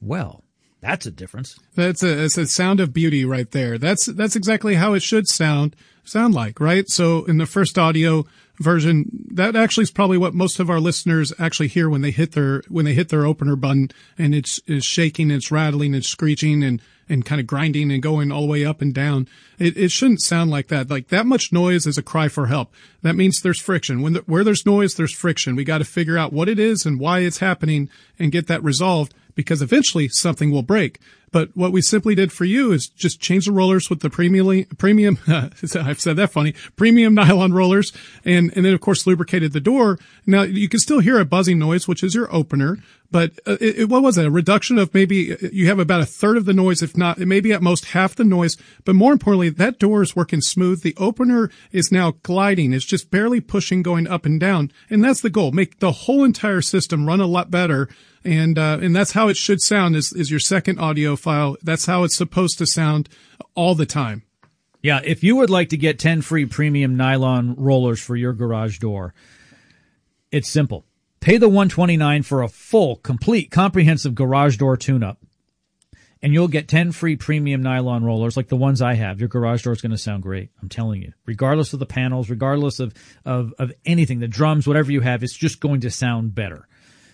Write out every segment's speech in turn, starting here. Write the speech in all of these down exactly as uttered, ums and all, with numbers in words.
Well, that's a difference. That's a, it's a sound of beauty right there. That's, that's exactly how it should sound, sound like, right? So in the first audio version, that actually is probably what most of our listeners actually hear when they hit their, when they hit their opener button, and it's, it's shaking, it's rattling, it's screeching, and, and kind of grinding and going all the way up and down. It, it shouldn't sound like that. Like that much noise is a cry for help. That means there's friction. When the, where there's noise, there's friction. We got to figure out what it is and why it's happening and get that resolved, because eventually something will break. But what we simply did for you is just change the rollers with the premium, premium, I've said that funny, premium nylon rollers, and, and then of course lubricated the door. Now you can still hear a buzzing noise, which is your opener, but uh, it, what was it? A reduction of maybe you have about a third of the noise, if not, maybe at most half the noise. But more importantly, that door is working smooth. The opener is now gliding. It's just barely pushing, going up and down. And that's the goal. Make the whole entire system run a lot better. And, uh, and that's how it should sound is, is your second audio file. That's how it's supposed to sound all the time. Yeah. If you would like to get ten free premium nylon rollers for your garage door, it's simple. Pay the one hundred twenty-nine dollars for a full, complete, comprehensive garage door tune-up, and you'll get ten free premium nylon rollers like the ones I have. Your garage door is going to sound great. I'm telling you. Regardless of the panels, regardless of, of, of anything, the drums, whatever you have, it's just going to sound better.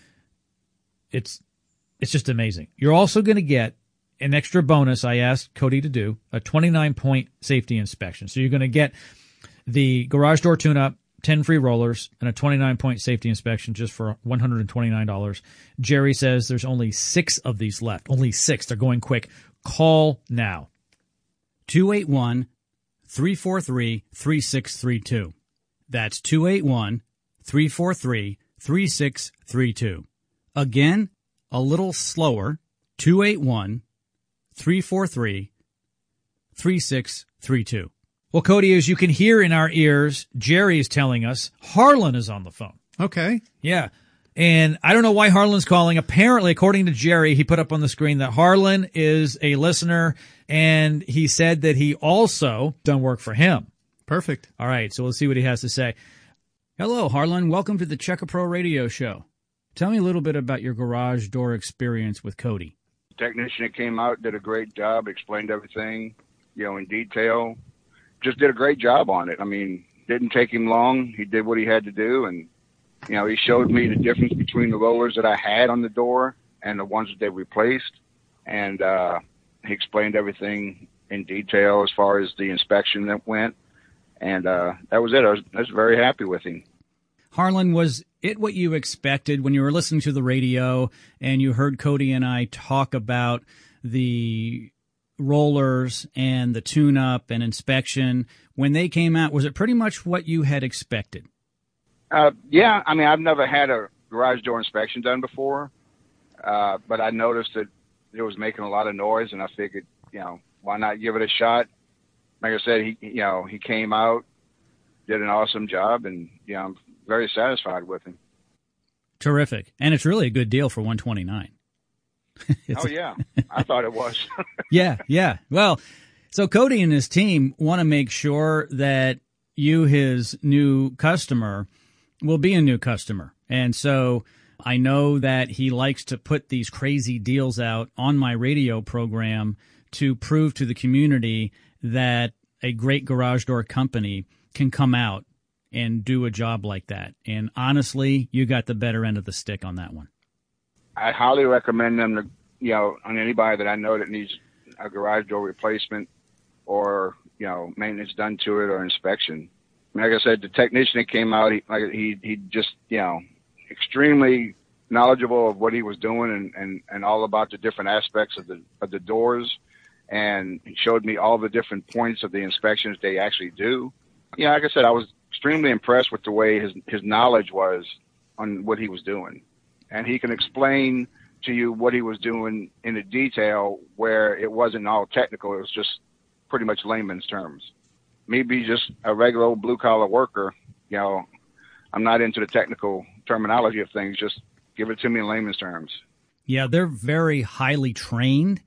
It's it's just amazing. You're also going to get an extra bonus I asked Cody to do, a twenty-nine point safety inspection. So you're going to get the garage door tune-up, ten free rollers, and a twenty-nine point safety inspection just for one hundred twenty-nine dollars. Jerry says there's only six of these left. Only six. They're going quick. Call now. two eight one, three four three, three six three two. That's two eight one, three four three, three six three two. Again, a little slower, two eight one, three four three, three six three two. Well, Cody, as you can hear in our ears, Jerry is telling us Harlan is on the phone. Okay. Yeah. And I don't know why Harlan's calling. Apparently, according to Jerry, he put up on the screen that Harlan is a listener, and he said that he also done work for him. Perfect. All right, so we'll see what he has to say. Hello, Harlan. Welcome to the Checker Pro Radio Show. Tell me a little bit about your garage door experience with Cody. The technician that came out did a great job, explained everything, you know, in detail. Just did a great job on it. I mean, didn't take him long. He did what he had to do, and, you know, he showed me the difference between the rollers that I had on the door and the ones that they replaced, and uh, he explained everything in detail as far as the inspection that went, and uh, that was it. I was, I was very happy with him. Harlan, was it what you expected when you were listening to the radio and you heard Cody and I talk about the rollers and the tune-up and inspection? When they came out, was it pretty much what you had expected? Uh, yeah, I mean, I've never had a garage door inspection done before, uh, but I noticed that it was making a lot of noise, and I figured, you know, why not give it a shot? Like I said, he, you know, he came out, did an awesome job, and, you know, I'm very satisfied with him. Terrific. And it's really a good deal for one hundred twenty-nine dollars. Oh, yeah. I thought it was. yeah, yeah. Well, so Cody and his team want to make sure that you, his new customer, will be a new customer. And so I know that he likes to put these crazy deals out on my radio program to prove to the community that a great garage door company can come out and do a job like that. And honestly, you got the better end of the stick on that one. I highly recommend them to, you know, on anybody that I know that needs a garage door replacement or, you know, maintenance done to it or inspection. Like I said, the technician that came out, he, like, he, he just, you know, extremely knowledgeable of what he was doing and, and, and all about the different aspects of the, of the doors. And he showed me all the different points of the inspections they actually do. You know, like I said, I was extremely impressed with the way his, his knowledge was on what he was doing. And he can explain to you what he was doing in a detail where it wasn't all technical. It was just pretty much layman's terms. Me be just a regular old blue collar worker, you know, I'm not into the technical terminology of things. Just give it to me in layman's terms. Yeah, they're very highly trained,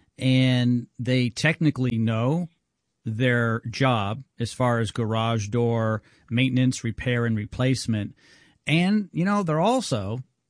and they technically know their job as far as garage door maintenance, repair, and replacement. And, you know, they're also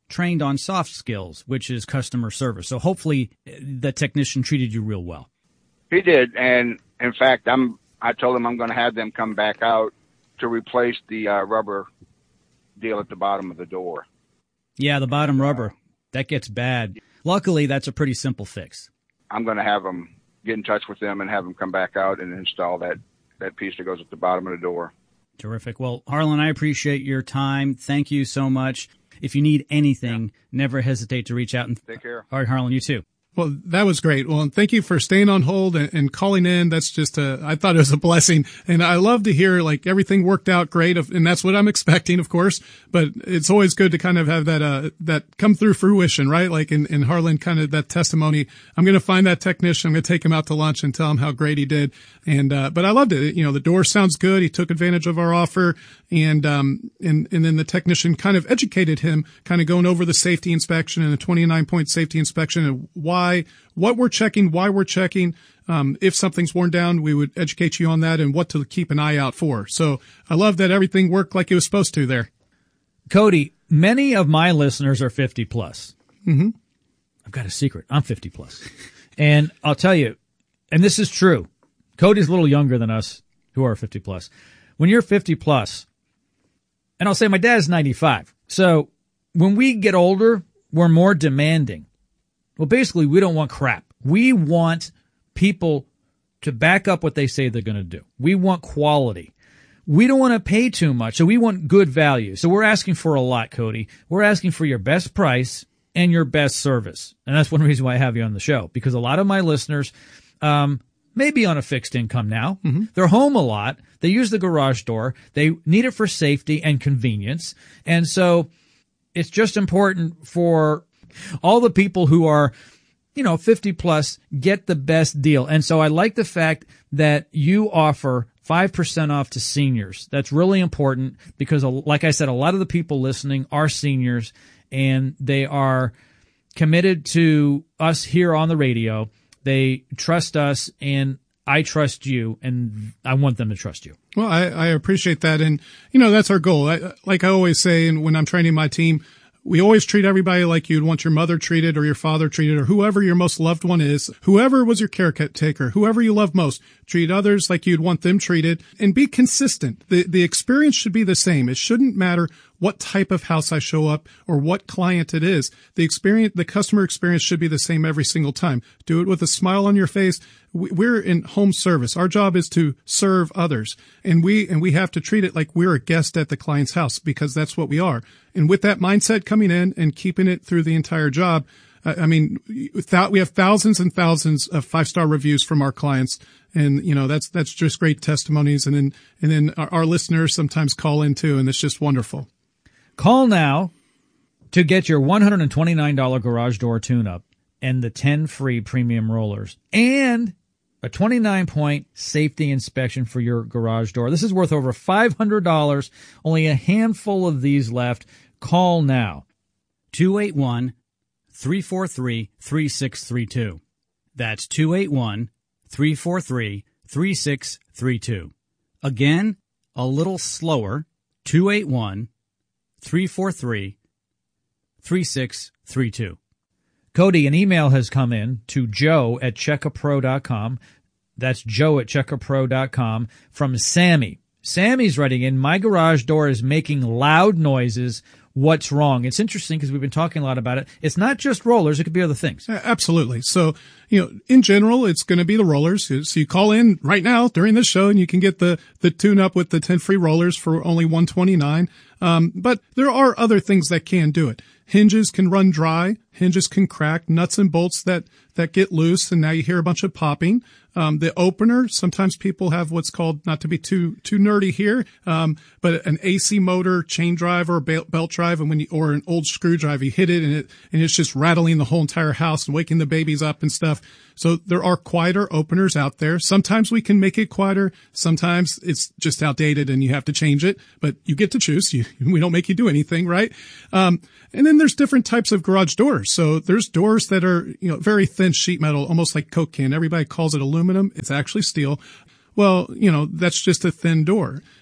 trained on soft skills, which is customer service. So hopefully the technician treated you real well. He did, and in fact, I'm. I told him I'm going to have them come back out to replace the uh, rubber deal at the bottom of the door. Yeah, the bottom rubber. That gets bad. Luckily, that's a pretty simple fix. I'm going to have them get in touch with them and have them come back out and install that, that piece that goes at the bottom of the door. Terrific. Well, Harlan, I appreciate your time. Thank you so much. If you need anything, yeah. never hesitate to reach out. And take care. All right, Harlan, you too. Well, that was great. Well, and thank you for staying on hold and, and calling in. That's just a, I thought it was a blessing. And I love to hear like everything worked out great. And that's what I'm expecting, of course, but it's always good to kind of have that, uh, that come through fruition, right? Like in, in Harlan, kind of that testimony. I'm going to find that technician. I'm going to take him out to lunch and tell him how great he did. And, uh, but I loved it. You know, the door sounds good. He took advantage of our offer. And, um, and, and then the technician kind of educated him, kind of going over the safety inspection and the twenty-nine point safety inspection and why, what we're checking, why we're checking. Um, if something's worn down, we would educate you on that and what to keep an eye out for. So I love that everything worked like it was supposed to there. Cody, many of my listeners are fifty plus. Mm-hmm. I've got a secret. I'm fifty plus. And I'll tell you, and this is true. Cody's a little younger than us who are fifty plus. When you're fifty plus, and I'll say my dad's ninety-five. So when we get older, we're more demanding. Well, basically, we don't want crap. We want people to back up what they say they're going to do. We want quality. We don't want to pay too much, so we want good value. So we're asking for a lot, Cody. We're asking for your best price and your best service. And that's one reason why I have you on the show, because a lot of my listeners um, may be on a fixed income now. Mm-hmm. They're home a lot. They use the garage door. They need it for safety and convenience. And so it's just important for all the people who are, you know, fifty plus, get the best deal. And so I like the fact that you offer five percent off to seniors. That's really important because, like I said, a lot of the people listening are seniors and they are committed to us here on the radio. They trust us and I trust you, and I want them to trust you. Well, I, I appreciate that. And, you know, that's our goal. I, like I always say, and when I'm training my team, we always treat everybody like you'd want your mother treated or your father treated or whoever your most loved one is, whoever was your caretaker, whoever you love most. Treat others like you'd want them treated and be consistent. The the experience should be the same. It shouldn't matter what type of house I show up or what client it is. The experience, the customer experience should be the same every single time. Do it with a smile on your face. We're in home service. Our job is to serve others, and we and we have to treat it like we're a guest at the client's house because that's what we are. And with that mindset coming in and keeping it through the entire job, I mean, we have thousands and thousands of five-star reviews from our clients, and you know that's that's just great testimonies. And then and then our, our listeners sometimes call in too, and it's just wonderful. Call now to get your one hundred twenty-nine dollars garage door tune-up and the ten free premium rollers and a twenty-nine point safety inspection for your garage door. This is worth over five hundred dollars. Only a handful of these left. Call now. two eight one, three four three, three six three two. That's two eight one, three four three, three six three two. Again, a little slower. two eight one, three four three, three six three two. Cody, an email has come in to Joe at checka pro dot com. That's Joe at checka pro dot com from Sammy. Sammy's writing in, my garage door is making loud noises. What's wrong? It's interesting because we've been talking a lot about it. It's not just rollers. It could be other things. Absolutely. So, you know, in general, it's going to be the rollers. So you call in right now during this show and you can get the, the tune up with the ten free rollers for only one hundred twenty-nine dollars. Um, but there are other things that can do it. Hinges can run dry. Hinges can crack. Nuts and bolts that, that get loose. And now you hear a bunch of popping. Um, the opener, sometimes people have what's called, not to be too, too nerdy here, um, but an A C motor, chain drive or belt, belt drive. And when you, or an old screwdriver, you hit it and it, and it's just rattling the whole entire house and waking the babies up and stuff. So there are quieter openers out there. Sometimes we can make it quieter. Sometimes it's just outdated and you have to change it, but you get to choose. You, we don't make you do anything, right? Um, and then there's different types of garage doors. So there's doors that are, you know, very thin sheet metal, almost like Coke can. Everybody calls it aluminum. It's actually steel. Well, you know, that's just a thin door.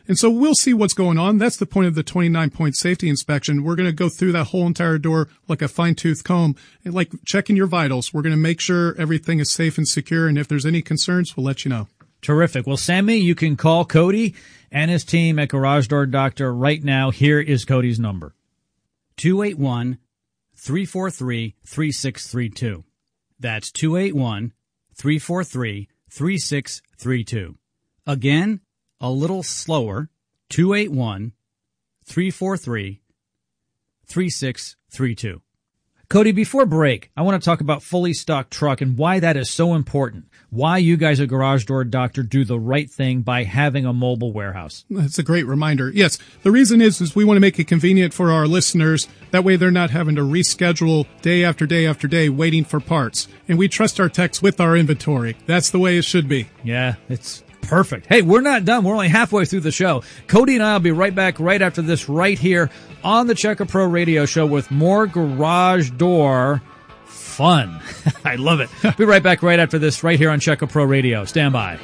And so we'll see what's going on. That's the point of the twenty-nine point safety inspection. We're going to go through that whole entire door like a fine-tooth comb, and like checking your vitals. We're going to make sure everything is safe and secure, and if there's any concerns, we'll let you know. Terrific. Well, Sammy, you can call Cody and his team at Garage Door Doctor right now. Here is Cody's number. two eight one, three four three, three six three two. That's two eight one, three four three, three six three two. Again, a little slower, two eight one, three four three, three six three two. Cody, before break, I want to talk about Fully Stocked Truck and why that is so important. Why you guys at Garage Door Doctor do the right thing by having a mobile warehouse. That's a great reminder. Yes, the reason is, is we want to make it convenient for our listeners. That way they're not having to reschedule day after day after day waiting for parts. And we trust our techs with our inventory. That's the way it should be. Yeah, it's perfect. Hey, we're not done. We're only halfway through the show. Cody and I will be right back right after this right here on the Checker Pro Radio Show with more Garage Door fun. I love it. Be right back right after this right here on Checker Pro Radio. Stand by.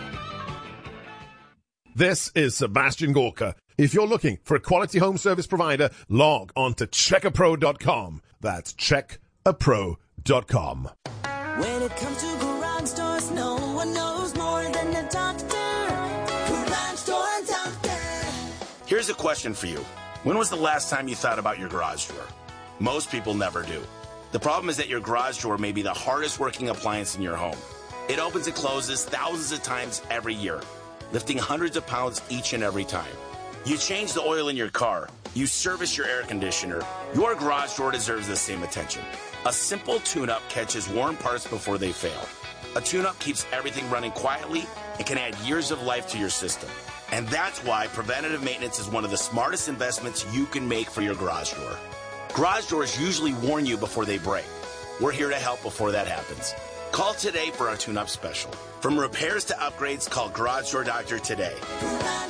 This is Sebastian Gorka. If you're looking for a quality home service provider, log on to checker pro dot com. That's check a pro dot com. When it comes to garage doors, no one knows more than the doctor. Garage Door Doctor. Here's a question for you. When was the last time you thought about your garage door? Most people never do. The problem is that your garage door may be the hardest working appliance in your home. It opens and closes thousands of times every year, lifting hundreds of pounds each and every time. You change the oil in your car, you service your air conditioner, your garage door deserves the same attention. A simple tune-up catches worn parts before they fail. A tune-up keeps everything running quietly and can add years of life to your system. And that's why preventative maintenance is one of the smartest investments you can make for your garage door. Garage doors usually warn you before they break. We're here to help before that happens. Call today for our tune-up special. From repairs to upgrades, call Garage Door Doctor today. Garage